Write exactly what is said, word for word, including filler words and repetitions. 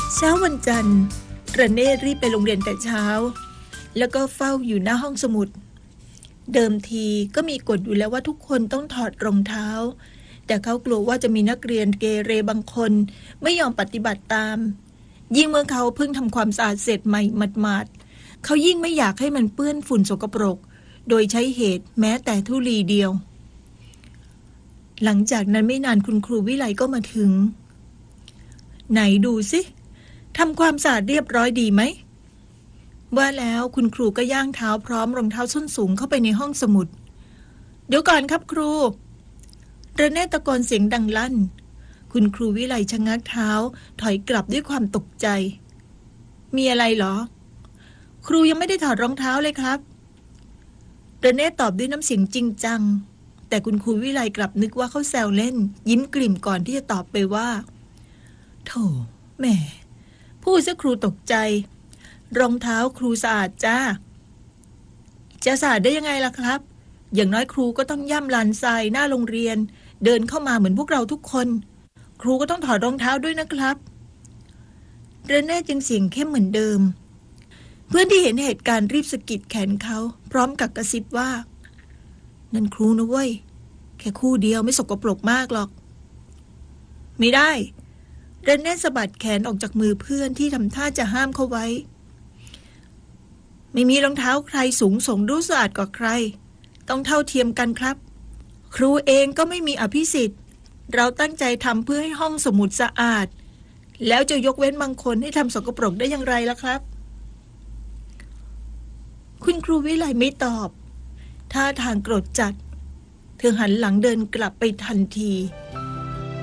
เช้าวันจันทร์ระเนศรีบไปโรงเรียนแต่เช้าแล้วก็เฝ้าอยู่หน้าห้องสมุดเดิมทีก็มีกฎอยู่แล้วว่าทุกคนต้องถอดรองเท้าแต่เขากลัวว่าจะมีนักเรียนเกเรบางคนไม่ยอมปฏิบัติตามยิ่งเมื่อเขาเพิ่งทำความสะอาดเสร็จใหม่หมาดๆเขายิ่งไม่อยากให้มันเปื้อนฝุ่นสกปรกโดยใช้เหตุแม้แต่ธุลีเดียวหลังจากนั้นไม่นานคุณครูวิไลก็มาถึงไหนดูสิทำความสะอาดเรียบร้อยดีไหมว่าแล้วคุณครูก็ย่างเท้าพร้อมรองเท้าส้นสูงเข้าไปในห้องสมุดเดี๋ยวก่อนครับครูระเนศตะโกนเสียงดังลั่นคุณครูวิไลชะงักเท้าถอยกลับด้วยความตกใจมีอะไรเหรอครูยังไม่ได้ถอดรองเท้าเลยครับระเนศตอบด้วยน้ำเสียงจริงจังแต่คุณครูวิไลกลับนึกว่าเขาแซวเล่นยิ้มกลิ่มก่อนที่จะตอบไปว่าโธ่แม่พูดซะครูตกใจรองเท้าครูสะอาดจ้าจะสะอาดได้ยังไงล่ะครับอย่างน้อยครูก็ต้องย่ำลานทรายหน้าโรงเรียนเดินเข้ามาเหมือนพวกเราทุกคนครูก็ต้องถอดรองเท้าด้วยนะครับระเนศจึงเสียงเข้มเหมือนเดิมเพื่อนที่เห็นเหตุการณ์รีบสะกิดแขนเขาพร้อมกับกระซิบว่านั่นครูนะเว้ยแค่คู่เดียวไม่สกปรกมากหรอกไม่ได้ระเนศสะบัดแขนออกจากมือเพื่อนที่ทำท่าจะห้ามเขาไว้ไม่มีรองเท้าใครสูงส่งดูสะอาดกว่าใครต้องเท่าเทียมกันครับครูเองก็ไม่มีอภิสิทธิ์เราตั้งใจทำเพื่อให้ห้องสมุดสะอาดแล้วจะยกเว้นบางคนให้ทำสกปรกได้อย่างไรล่ะครับคุณครูวิไลไม่ตอบท่าทางโกรธจัดเธอหันหลังเดินกลับไปทันที